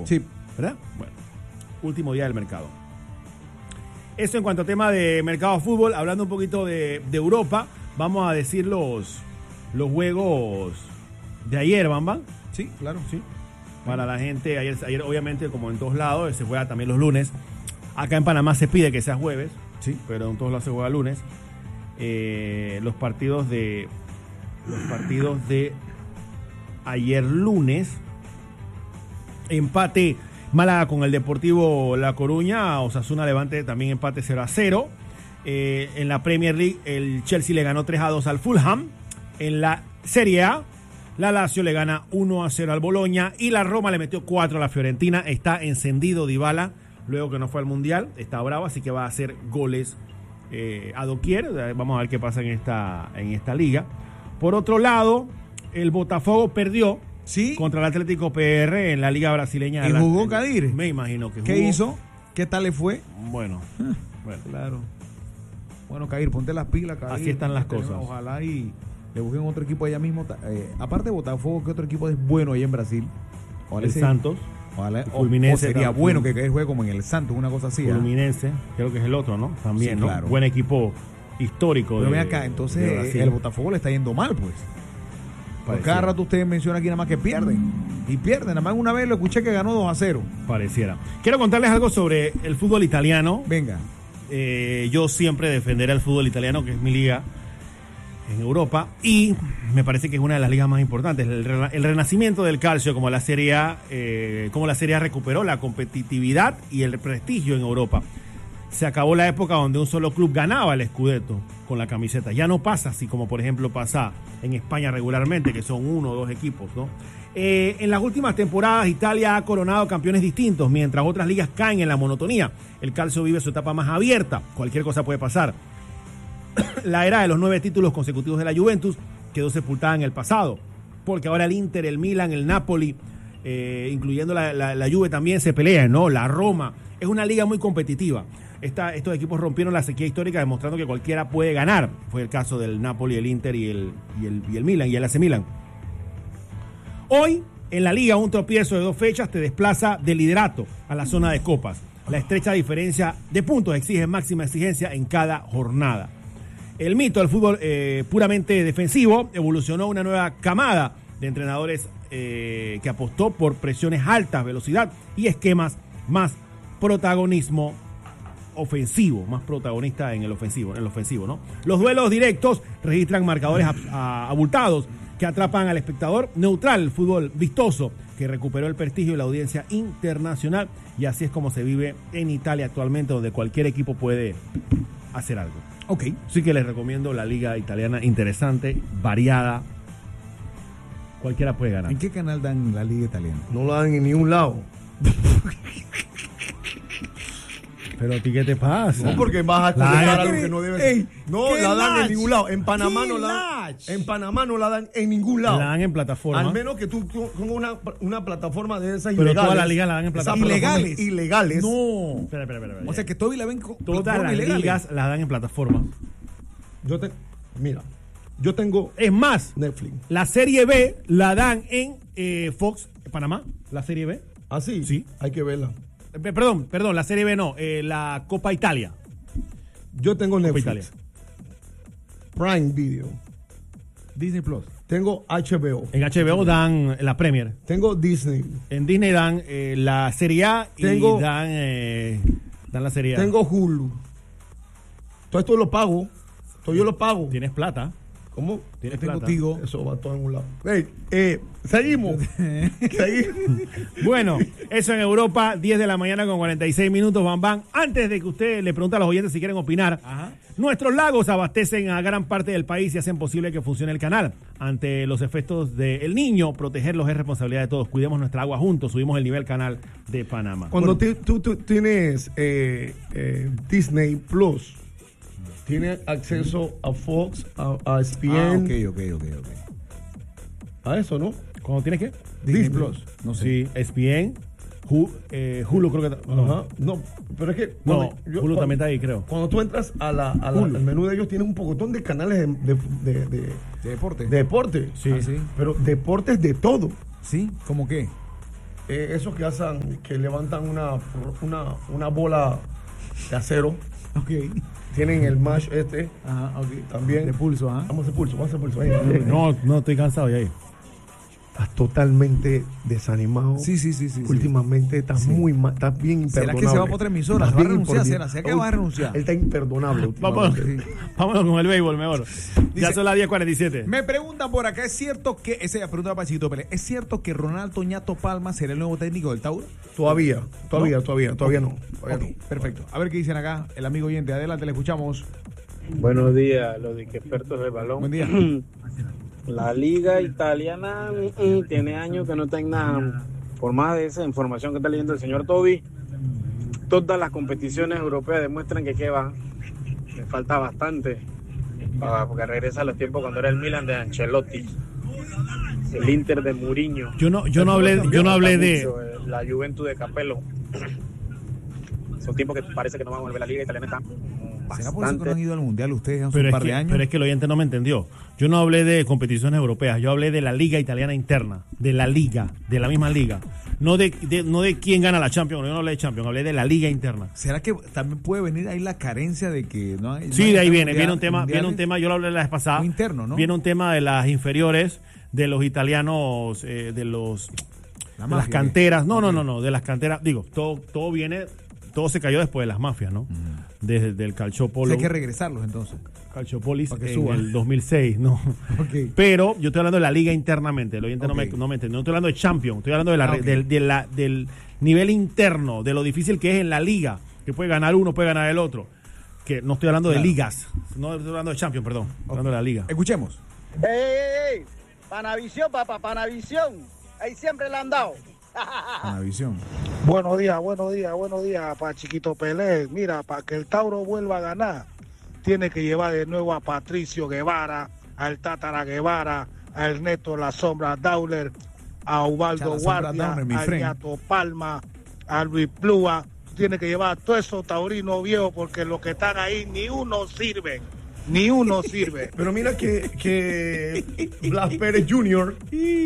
tiempo. Sí. ¿Verdad? Bueno, último día del mercado. Eso en cuanto a tema de mercado de fútbol. Hablando un poquito de Europa, vamos a decir los juegos de ayer, Bambam. Sí, claro, sí. Para la gente, ayer obviamente, como en todos lados, se juega también los lunes. Acá en Panamá se pide que sea jueves, Sí. pero en todos lados se juega lunes. Los partidos de ayer lunes, empate Málaga con el Deportivo La Coruña, Osasuna Levante también empate 0-0. En la Premier League el Chelsea le ganó 3-2 al Fulham. En la Serie A la Lazio le gana 1-0 al Bologna y la Roma le metió 4 a la Fiorentina. Está encendido Dybala luego que no fue al Mundial, está bravo, así que va a hacer goles a doquier. Vamos a ver qué pasa en esta liga. Por otro lado, el Botafogo perdió contra el Atlético PR en la Liga Brasileña. ¿Y jugó Kadir? Me imagino que jugó. ¿Qué hizo? ¿Qué tal le fue? Bueno. Claro. Bueno, Kadir, ponte las pilas, Kadir. Así están las cosas. Ojalá y le busquen otro equipo allá mismo. Aparte de Botafogo, ¿qué otro equipo es bueno allá en Brasil? El Santos. Ojalá, Fluminense. sería bueno que Kadir juegue como en el Santos, una cosa así. Fluminense, creo que es el otro, ¿no? También, Sí, ¿no? claro. Buen equipo histórico. Pero ven acá, entonces el Botafogo le está yendo mal, pues. Por cada rato ustedes mencionan aquí nada más que pierden. Y pierden. Nada más una vez lo escuché que ganó 2-0. Pareciera. Quiero contarles algo sobre el fútbol italiano. Venga. Yo siempre defenderé al fútbol italiano, que es mi liga en Europa. Y me parece que es una de las ligas más importantes. El renacimiento del calcio, como la Serie A, recuperó la competitividad y el prestigio en Europa. Se acabó la época donde un solo club ganaba el Scudetto con la camiseta. Ya no pasa así como, por ejemplo, pasa en España regularmente, que son 1 o 2 equipos, ¿no? En las últimas temporadas, Italia ha coronado campeones distintos, mientras otras ligas caen en la monotonía. El calcio vive su etapa más abierta. Cualquier cosa puede pasar. La era de los 9 títulos consecutivos de la Juventus quedó sepultada en el pasado, porque ahora el Inter, el Milan, el Napoli, incluyendo la Juve también se pelean, ¿no? La Roma. Es una liga muy competitiva. Estos equipos rompieron la sequía histórica demostrando que cualquiera puede ganar. Fue el caso del Napoli, el Inter y el Milan y el AC Milan. Hoy, en la liga, un tropiezo de 2 fechas te desplaza del liderato a la zona de copas. La estrecha diferencia de puntos exige máxima exigencia en cada jornada. El mito del fútbol puramente defensivo evolucionó una nueva camada de entrenadores que apostó por presiones altas, velocidad y esquemas más protagonismo ofensivo, más protagonista en el ofensivo, ¿no? Los duelos directos registran marcadores abultados que atrapan al espectador neutral, el fútbol vistoso que recuperó el prestigio y la audiencia internacional, y así es como se vive en Italia actualmente, donde cualquier equipo puede hacer algo. Ok. Así que les recomiendo la liga italiana, interesante, variada, cualquiera puede ganar. ¿En qué canal dan la liga italiana? No la dan en ningún lado. Pero a ti, ¿qué te pasa? No, porque vas a comentar algo que no debe ser. Ey, No la dan en ningún lado. En Panamá ¿Qué no la dan. latch? En Panamá no la dan en ningún lado. La dan en plataforma. Al menos que tú pongas una plataforma de esas Pero ilegales. toda la liga la dan en Esas plataforma. plataformas ilegales. No. Espera. O sea que Toby la ven con Todas plataforma las ilegal. ligas las dan en plataforma. Yo tengo Es más, Netflix. la Serie B la dan en Fox Panamá. La Serie B. ¿Ah, sí? Sí. Hay que verla. Perdón, la Serie B no. La Copa Italia. Yo tengo Netflix. Italia. Prime Video. Disney Plus. Tengo HBO. En HBO dan la Premier. Tengo Disney. En Disney dan la Serie A y Tengo- dan la Serie A. Tengo Hulu. Todo esto lo pago. Todo yo lo pago. Tienes plata. ¿Cómo? Tienes Tengo plata. Tigo. Eso va todo en un lado. Seguimos. Bueno, eso en Europa, 10 de la mañana con 46 minutos, Bam. Antes de que usted le pregunte a los oyentes si quieren opinar, nuestros lagos abastecen a gran parte del país y hacen posible que funcione el canal. Ante los efectos del Niño, protegerlos es responsabilidad de todos. Cuidemos nuestra agua juntos, subimos el nivel canal de Panamá. Cuando tú tienes Disney Plus, tienes acceso a Fox, a ESPN, Ok. a eso, ¿no? ¿Cuándo tienes que? Disney Plus. No sé. Sí, ESPN, Hulu creo que... Ajá. No, pero es que... No, cuando Hulu también está ahí, creo. Cuando tú entras al menú de ellos, tienen un pocotón de canales de ¿De deporte? deporte. Sí. Ah, sí. Pero deportes de todo. ¿Sí? ¿Cómo qué? esos que hacen, que levantan una bola de acero. Ok. Tienen el match Ajá, ok. También. De pulso, ajá. Vamos a hacer pulso. Ahí. No, estoy cansado ya ahí. Estás totalmente desanimado. Sí. Últimamente estás muy mal, estás bien imperdonable. ¿Será que se va por otra emisora? ¿Se va a renunciar? ¿Será que va a renunciar? Él está imperdonable. Vámonos con el béisbol mejor. Ya son las 10:47. Me preguntan por acá, ¿es cierto que, esa es la pregunta para Chiquito Pérez, ¿es cierto que Ronald Toñato Palma será el nuevo técnico del Tauro? Todavía no. Perfecto. A ver qué dicen acá el amigo oyente. Adelante, le escuchamos. Buenos días, los expertos del balón. Buen día. La liga italiana tiene años que no está en nada. Por más de esa información que está leyendo el señor Toby, todas las competiciones europeas demuestran que va. Le falta bastante porque regresa a los tiempos cuando era el Milan de Ancelotti, el Inter de Mourinho. Yo no hablé de la Juventus de Capello. Son tiempos que parece que no van a volver a la liga italiana. ¿Será por eso que no han ido al Mundial ustedes hace un par de años? Pero es que el oyente no me entendió. Yo no hablé de competiciones europeas, yo hablé de la liga italiana interna, de la liga, de la misma liga. No de quién gana la Champions, yo no hablé de Champions, hablé de la liga interna. ¿Será que también puede venir ahí la carencia de que no hay? Sí, de ahí viene un tema, yo lo hablé la vez pasada. Interno, ¿no? Viene un tema de las inferiores, de los italianos, de las canteras. No, de las canteras. Digo, todo viene, todo se cayó después de las mafias, ¿no? Desde el Calciopolo. Hay que regresarlos entonces. Calciopolis para que en suban. el 2006, ¿no? Okay. Pero yo estoy hablando de la liga internamente, el oyente no me entendió. No estoy hablando de Champions, estoy hablando de del nivel interno, de lo difícil que es en la liga, que puede ganar uno, puede ganar el otro. Que no estoy hablando de ligas, no estoy hablando de Champions, perdón, estoy hablando de la liga. Escuchemos. ¡Ey! Panavisión, papá, Panavisión. Ahí siempre le han dado. Panavisión. Buenos días para Chiquito Pelé. Mira, para que el Tauro vuelva a ganar, tiene que llevar de nuevo a Patricio Guevara, al Tátara Guevara, a Ernesto La Sombra Dauler, a Ubaldo Guardia, a Ñato Palma, a Luis Plúa. Tiene que llevar a todos esos taurinos viejos porque los que están ahí ni uno sirve. Pero mira que Blas Pérez Jr.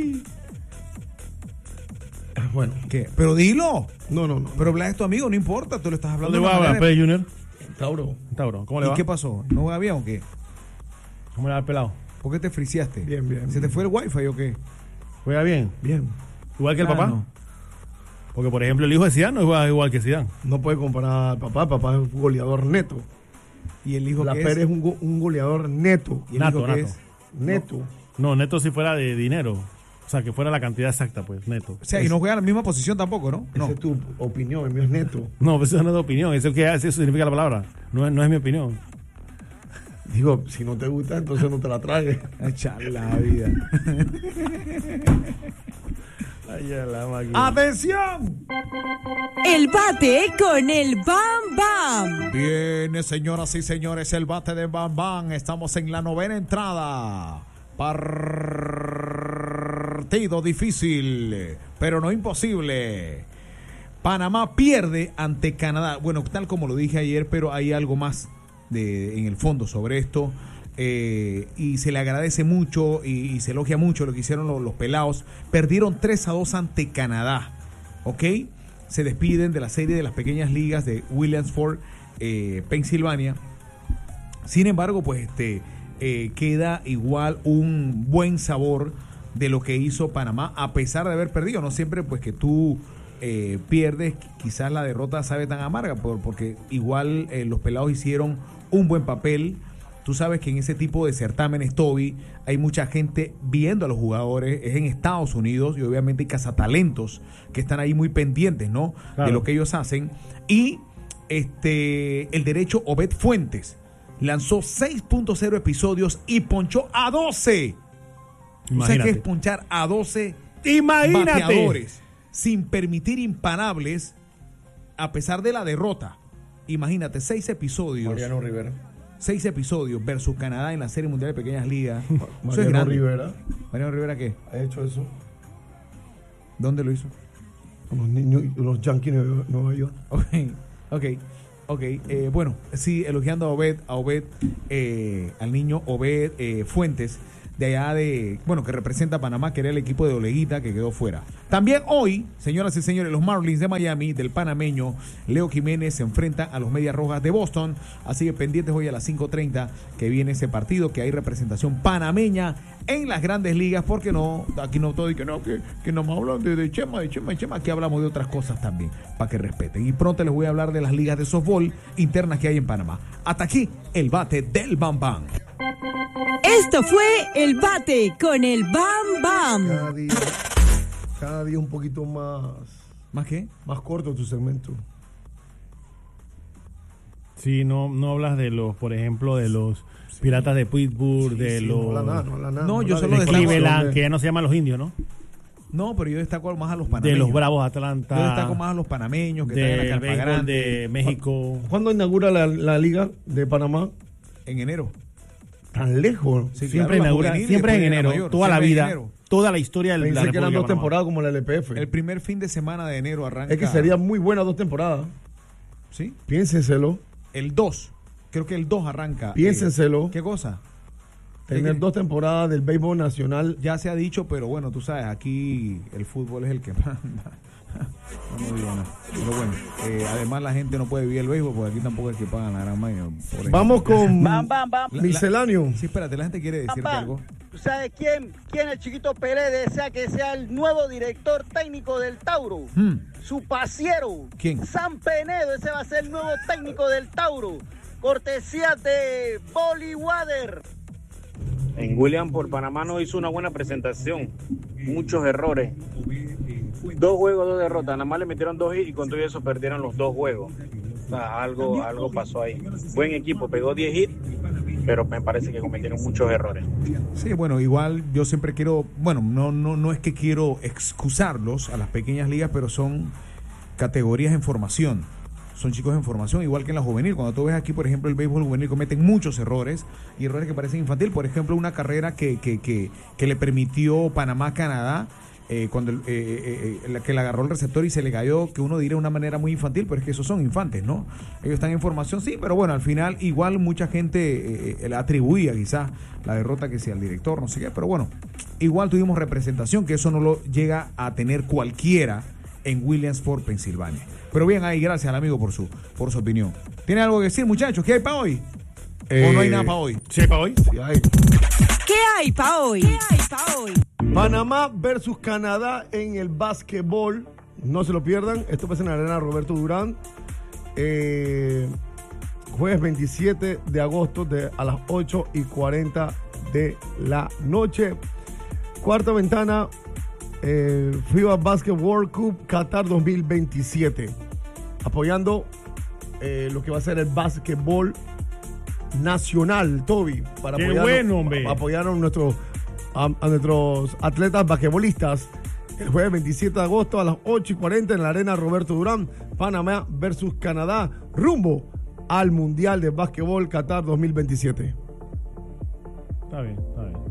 Bueno, ¿qué? Pero dilo. No. Pero Blas es tu amigo, no importa, tú le estás hablando. ¿Dónde va Blas Pérez Jr.? Tauro. ¿Cómo le va? ¿Y qué pasó? ¿No juega bien o qué? ¿Cómo le va el pelado? ¿Por qué te friseaste? Bien. ¿Se te fue el wifi o qué? ¿Juega bien? Bien. ¿Igual que el papá? No. Porque, por ejemplo, el hijo de Zidane no juega igual que Zidane. No puede comparar al papá. El papá es un goleador neto. ¿Y el hijo Blas qué Pérez es? es un goleador neto. ¿Y el hijo qué es? Neto. No, neto si fuera de dinero. O sea, que fuera la cantidad exacta, pues, neto. O sea, y no juega en la misma posición tampoco, ¿no? Esa es tu opinión, el mío es neto. No, pues eso no es de opinión. Eso significa la palabra. No es mi opinión. Digo, si no te gusta, entonces no te la tragues. Echarle la vida. Ay, ya la máquina. ¡Atención! El bate con el Bam Bam. Viene, señoras y señores, el bate de Bam Bam. Estamos en la 9ª entrada. Partido difícil, pero no imposible. Panamá pierde ante Canadá. Bueno, tal como lo dije ayer, pero hay algo más en el fondo sobre esto. Y se le agradece mucho y se elogia mucho lo que hicieron los pelados. Perdieron 3-2 ante Canadá. ¿Ok? Se despiden de la serie de las pequeñas ligas de Williamsburg, Pensilvania. Sin embargo, pues queda igual un buen sabor de lo que hizo Panamá, a pesar de haber perdido. No siempre pues que tú pierdes, quizás la derrota sabe tan amarga, porque igual los pelados hicieron un buen papel. Tú sabes que en ese tipo de certámenes, Toby, hay mucha gente viendo a los jugadores, es en Estados Unidos, y obviamente hay cazatalentos que están ahí muy pendientes, ¿no? Claro. De lo que ellos hacen. Y el derecho Obed Fuentes lanzó 6.0 episodios y ponchó a 12. Imagínate. O sea, que es ponchar a 12 bateadores sin permitir imparables a pesar de la derrota. Imagínate, 6 episodios. Mariano Rivera. 6 episodios versus Canadá en la Serie Mundial de Pequeñas Ligas. Mariano Rivera. ¿Mariano Rivera qué? Ha hecho eso. ¿Dónde lo hizo? Los Yankees de Nueva York. Ok. Bueno, sí, elogiando a Obed, al niño Obed Fuentes, de allá que representa a Panamá, que era el equipo de Oleguita que quedó fuera. También hoy, señoras y señores, los Marlins de Miami, del panameño Leo Jiménez, se enfrentan a los Medias Rojas de Boston, así que pendientes hoy a las 5:30 que viene ese partido, que hay representación panameña en las grandes ligas, porque no, aquí no todo y que no nos hablan de Chema, aquí hablamos de otras cosas también, para que respeten. Y pronto les voy a hablar de las ligas de softball internas que hay en Panamá. Hasta aquí, el bate del Bam Bam. Esto fue El Bate con el Bam Bam. Cada día un poquito más. ¿Más qué? Más corto tu segmento. Sí, no hablas de los, por ejemplo, de los Piratas de Pittsburgh, de los... No habla nada. No, yo habla solo de destaco Cleveland, que ya no se llaman los indios, ¿no? No, pero yo destaco más a los panameños. De los Bravos Atlanta. Yo destaco más a los panameños que traen la del carpa béisbol grande. de México. ¿Cuándo inaugura la Liga de Panamá? En enero. Tan lejos. Sí, Siempre claro, la inaugura, juvenil, siempre en después enero, la mayor, toda la siempre en vida, enero. toda la historia de la Pensé que eran República 2 de Panamá. temporadas como la LPF. El primer fin de semana de enero arranca. Es que sería muy buena 2 temporadas. ¿Sí? Piénsenselo. El 2. Creo que el 2 arranca. Piénsenselo. ¿Qué cosa? Tener ¿Qué? 2 temporadas del béisbol nacional. Ya se ha dicho, pero bueno, tú sabes, aquí el fútbol es el que manda. No digo nada. Pero bueno, además la gente no puede vivir el béisbol porque aquí tampoco es que pagan la gran mayoría. Vamos con Bam, bam, bam. misceláneo. Sí, espérate, la gente quiere decirte Bam, bam. algo. ¿Tú sabes quién el Chiquito Pelé desea que sea el nuevo director técnico del Tauro? Su pasiero. ¿Quién? Sam Penedo, ese va a ser el nuevo técnico del Tauro. Cortesía de Bollywater. En William por Panamá no hizo una buena presentación. Muchos errores. 2 juegos, 2 derrotas. Nada más le metieron 2 hits y con todo eso perdieron los 2 juegos. O sea, algo pasó ahí. Buen equipo, pegó 10 hits, pero me parece que cometieron muchos errores. Sí, bueno, igual yo siempre quiero, bueno, no es que quiero excusarlos a las pequeñas ligas, pero son categorías en formación. Son chicos en formación, igual que en la juvenil. Cuando tú ves aquí, por ejemplo, el béisbol juvenil cometen muchos errores, y errores que parecen infantil. Por ejemplo, una carrera que le permitió Panamá-Canadá, cuando que le agarró el receptor y se le cayó, que uno diría de una manera muy infantil, pero es que esos son infantes, ¿no? Ellos están en formación, sí, pero bueno, al final igual mucha gente le atribuía quizás la derrota que sea al director, no sé qué, pero bueno, igual tuvimos representación, que eso no lo llega a tener cualquiera en Williamsport, Pensilvania. Pero bien ahí, gracias al amigo por su opinión. ¿Tiene algo que decir, muchachos? ¿Qué hay para hoy? ¿O no hay nada para hoy? ¿Sí para hoy? Sí, hay. ¿Qué hay pa' hoy? Panamá versus Canadá en el básquetbol. No se lo pierdan. Esto pasa en la arena Roberto Durán. Jueves 27 de agosto a las 8:40 de la noche. Cuarta ventana. FIBA Basket World Cup Qatar 2027. Apoyando lo que va a ser el básquetbol nacional, Toby. Para ¡Qué apoyar, bueno, hombre! para apoyar a nuestros atletas basquetbolistas. El jueves 27 de agosto a las 8:40 en la arena Roberto Durán. Panamá versus Canadá. Rumbo al Mundial de Básquetbol Qatar 2027. Está bien.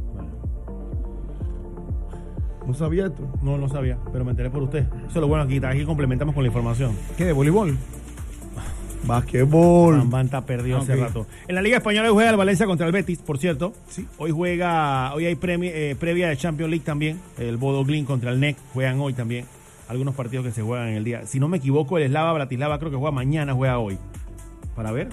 ¿No sabía esto? No sabía, pero me enteré por usted. Eso es lo bueno aquí complementamos con la información. ¿Qué, de voleibol? Básquetbol. Bam está perdido hace rato. En la Liga Española hoy juega el Valencia contra el Betis, por cierto. Sí. Hoy hay previa de Champions League también. El Bodo Glimt contra el NEC juegan hoy también. Algunos partidos que se juegan en el día. Si no me equivoco, el Slava Bratislava creo que juega mañana, juega hoy. Para ver.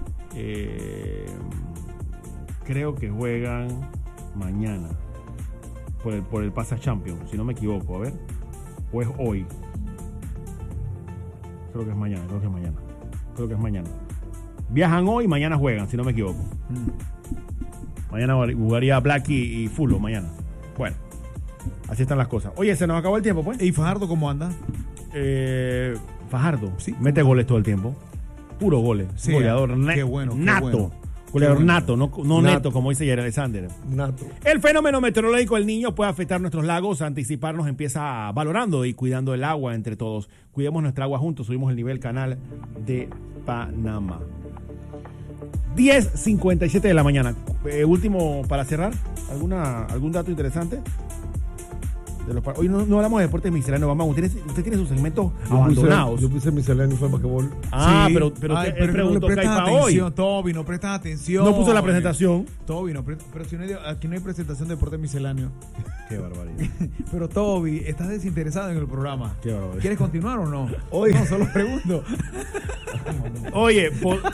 Creo que juegan mañana. Por el Pasa Champions, si no me equivoco, a ver. O es hoy. Creo que es mañana. Viajan hoy, mañana juegan, si no me equivoco. Mañana jugaría Black y Fulham mañana. Bueno, así están las cosas. Oye, se nos acabó el tiempo, pues. ¿Y Fajardo cómo anda? Fajardo, Sí. mete goles todo el tiempo. Puro goles. Sí, Goleador qué bueno, qué nato. bueno. Goleador Qué bueno. nato, no Nato. neto, como dice Jerry Alexander. Nato. El fenómeno meteorológico El Niño puede afectar nuestros lagos. Anticiparnos empieza valorando y cuidando el agua entre todos. Cuidemos nuestra agua juntos. Subimos el nivel canal de Panamá. 10:57 de la mañana. Último para cerrar. ¿Algún dato interesante? Hoy no hablamos de deportes misceláneos, vamos. Usted tiene sus segmentos abandonados. Yo puse misceláneo fue basquetbol. Ah, Sí. pero Pero preguntó no que hay prestas para hoy. atención, Toby, no prestas atención. No puso la presentación. Toby, pero si no hay, aquí no hay presentación de deporte misceláneo. Qué barbaridad. Pero Toby, estás desinteresado en el programa. Qué barbaridad. ¿Quieres continuar o no? Oye. No, solo pregunto. Oye,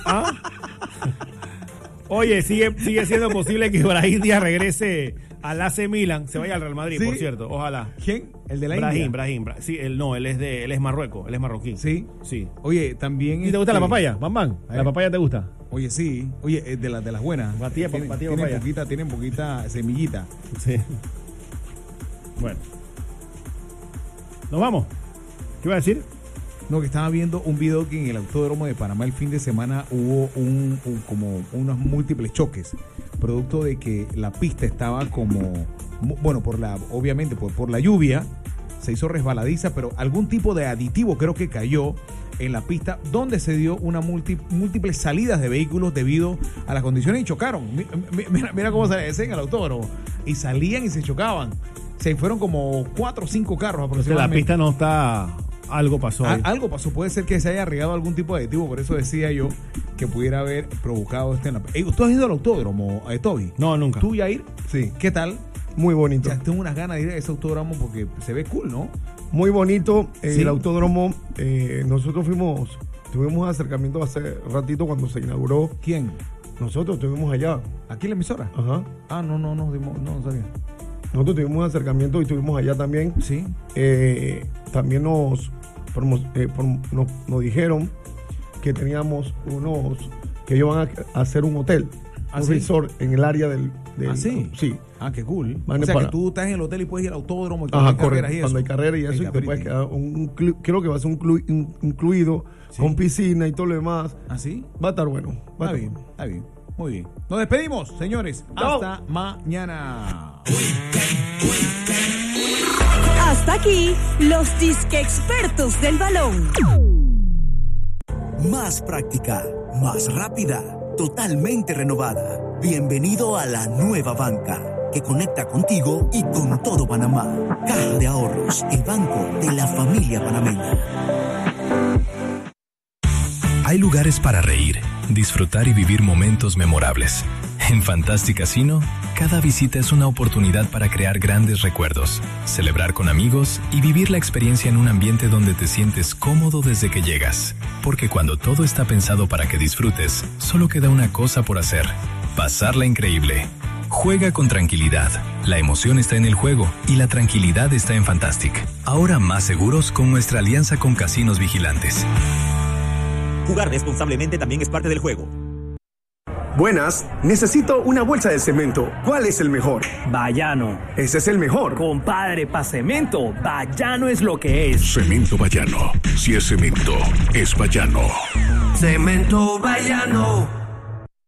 Oye, sigue siendo posible que Brahim Díaz regrese al AC Milan, se vaya al Real Madrid, ¿Sí? por cierto, ojalá. ¿Quién? ¿El de la India? Brahim. Sí, él es Marruecos, él es marroquí. Sí. Sí. Oye, también. ¿Y te gusta la papaya? Bam. ¿La papaya te gusta? Oye, sí. Oye, de las buenas. Batida Tienen papaya. tienen poquita semillita. Sí. Bueno. ¿Nos vamos? ¿Qué iba a decir? No, que estaba viendo un video que en el Autódromo de Panamá el fin de semana hubo como unos múltiples choques, producto de que la pista estaba como, bueno, obviamente por la lluvia, se hizo resbaladiza, pero algún tipo de aditivo creo que cayó en la pista, donde se dio una múltiples salidas de vehículos debido a las condiciones y chocaron. Mira cómo se en el autódromo. Y salían y se chocaban. Se fueron como 4 o 5 carros aproximadamente. La pista no está... Algo pasó ahí. Algo pasó, puede ser que se haya regado algún tipo de aditivo, por eso decía yo que pudiera haber provocado ¿Tú has ido al autódromo, Toby? No, nunca. ¿Tú, Yair? Sí. ¿Qué tal? Muy bonito. Ya tengo unas ganas de ir a ese autódromo porque se ve cool, ¿no? Muy bonito. Sí. El autódromo, nosotros tuvimos acercamiento hace ratito cuando se inauguró. ¿Quién? Nosotros estuvimos allá. ¿Aquí en la emisora? Ajá. Ah, no sabía. Nosotros tuvimos un acercamiento y estuvimos allá también. Sí. También nos dijeron que teníamos que ellos van a hacer un hotel, un ¿sí? resort en el área del ¿sí? Sí. Ah, qué cool. Van O sea, para- que tú estás en el hotel y puedes ir al autódromo y Ajá, hay carreras y eso. cuando hay carreras y eso, y Venga, te puedes pretty. quedar creo que va a ser incluido Sí. con piscina y todo lo demás. ¿Ah, sí? Va a estar bueno. Está bien. Muy bien. Nos despedimos, señores. Chao. Hasta mañana. Hasta aquí, los disque expertos del balón. Más práctica, más rápida, totalmente renovada. Bienvenido a la nueva banca, que conecta contigo y con todo Panamá. Caja de Ahorros, el banco de la familia panameña. Hay lugares para reír, disfrutar y vivir momentos memorables. En Fantastic Casino, cada visita es una oportunidad para crear grandes recuerdos, celebrar con amigos y vivir la experiencia en un ambiente donde te sientes cómodo desde que llegas. Porque cuando todo está pensado para que disfrutes, solo queda una cosa por hacer: pasarla increíble. Juega con tranquilidad. La emoción está en el juego y la tranquilidad está en Fantastic. Ahora más seguros con nuestra alianza con Casinos Vigilantes. Jugar responsablemente también es parte del juego. Buenas, necesito una bolsa de cemento. ¿Cuál es el mejor? Bayano. Ese es el mejor. Compadre, pa' cemento, Bayano es lo que es. Cemento Bayano. Si es cemento, es Bayano. Cemento Bayano.